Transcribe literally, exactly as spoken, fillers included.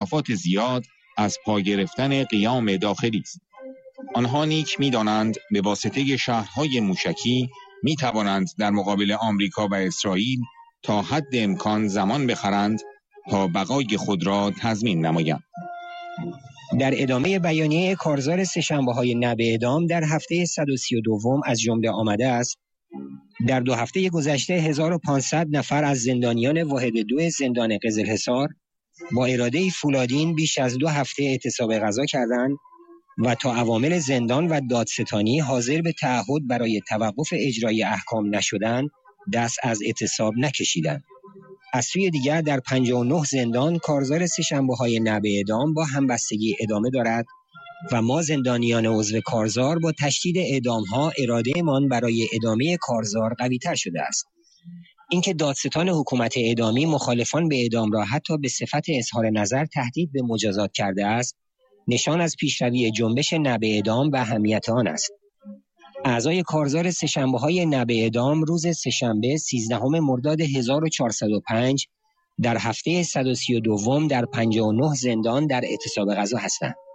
مسافات زیاد از پا گرفتن قیام داخلی است. آنها نیک می‌دانند به واسطه شهرهای موشکی می‌توانند در مقابل آمریکا و اسرائیل تا حد امکان زمان بخرند تا بقای خود را تضمین نمایند. در ادامه بیانیه کارزار سه‌شنبه‌های نه به اعدام در هفته صد و سی و دو از جمله آمده است: در دو هفته گذشته هزار و پانصد نفر از زندانیان واحد دو زندان قزلحصار با اراده فولادین بیش از دو هفته اعتصاب غذا کردند و تا عوامل زندان و دادستانی حاضر به تعهد برای توقف اجرای احکام نشدند دست از اعتصاب نکشیدند. از سوی دیگر در پنجاه و نه زندان کارزار سه‌شنبه‌های نه به اعدام با همبستگی ادامه دارد و ما زندانیان عضو کارزار با تشدید اعدام‌ها اراده‌مان برای ادامه کارزار قوی‌تر شده است. اینکه دادستان حکومت اعدامی مخالفان به اعدام را حتی به صفت اظهار نظر تهدید به مجازات کرده است، نشان از پیشروی جنبش نه به اعدام و اهمیت آن است. اعضای کارزار سه‌شنبه‌های نه به اعدام روز سه‌شنبه سیزدهم مرداد هزار و چهارصد و پنج در هفته صد و سی و دو در پنجاه و نه زندان در اعتصاب غذا هستند.